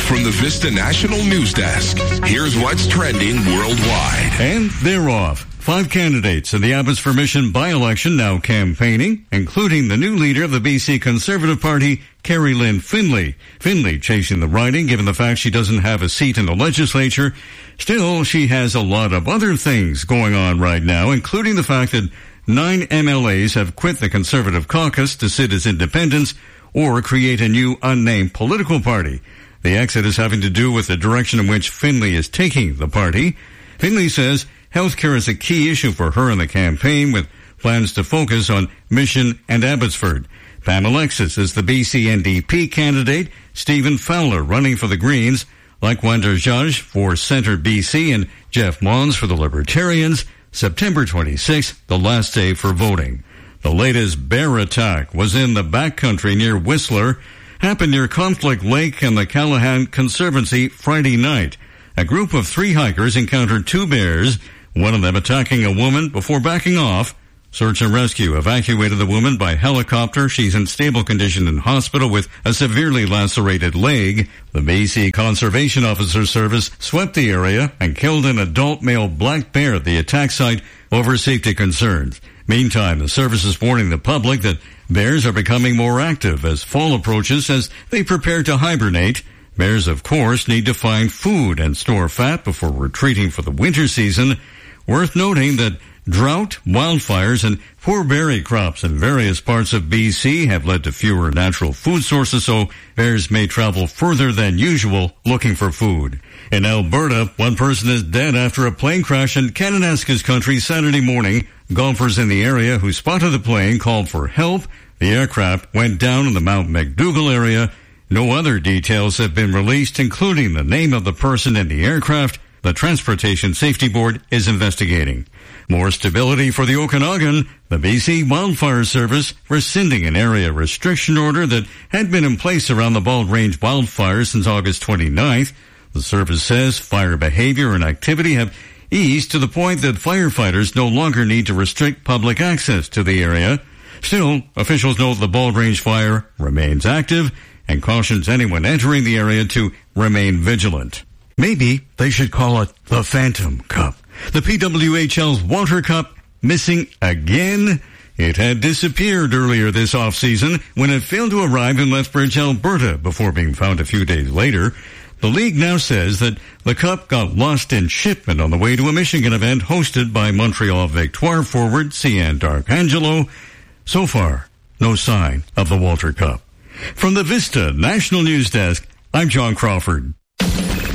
from the Vista National News Desk, here's what's trending worldwide. And they're off. 5 candidates in the Abbotsford Mission by-election now campaigning, including the new leader of the BC Conservative Party, Kerry Lynn Finlay. Finlay chasing the riding, given the fact she doesn't have a seat in the legislature. Still, she has a lot of other things going on right now, including the fact that 9 MLAs have quit the Conservative caucus to sit as independents or create a new unnamed political party. The exit is having to do with the direction in which Finlay is taking the party. Finlay says healthcare is a key issue for her in the campaign, with plans to focus on Mission and Abbotsford. Pam Alexis is the BC NDP candidate, Stephen Fowler running for the Greens, Laquandar Judge for Centre BC, and Jeff Mons for the Libertarians. September 26th, the last day for voting. The latest bear attack was in the backcountry near Whistler, happened near Conflict Lake and the Callahan Conservancy Friday night. A group of 3 hikers encountered 2 bears, one of them attacking a woman before backing off. Search and rescue evacuated the woman by helicopter. She's in stable condition in hospital with a severely lacerated leg. The BC Conservation Officer Service swept the area and killed an adult male black bear at the attack site over safety concerns. Meantime, the service is warning the public that bears are becoming more active as fall approaches as they prepare to hibernate. Bears, of course, need to find food and store fat before retreating for the winter season. Worth noting that drought, wildfires, and poor berry crops in various parts of BC have led to fewer natural food sources, so bears may travel further than usual looking for food. In Alberta, 1 person is dead after a plane crash in Kananaskis country Saturday morning. Golfers in the area who spotted the plane called for help. The aircraft went down in the Mount McDougall area. No other details have been released, including the name of the person in the aircraft. The Transportation Safety Board is investigating. More stability for the Okanagan. The BC Wildfire Service rescinding an area restriction order that had been in place around the Bald Range wildfires since August 29th. The service says fire behavior and activity have eased to the point that firefighters no longer need to restrict public access to the area. Still, officials note the Bald Range fire remains active and cautions anyone entering the area to remain vigilant. Maybe they should call it the Phantom Cup. The PWHL's Water Cup missing again. It had disappeared earlier this off-season when it failed to arrive in Lethbridge, Alberta, before being found a few days later. The league now says that the cup got lost in shipment on the way to a Michigan event hosted by Montreal Victoire forward Cian D'Arcangelo. So far, no sign of the Walter Cup. From the Vista National News Desk, I'm John Crawford.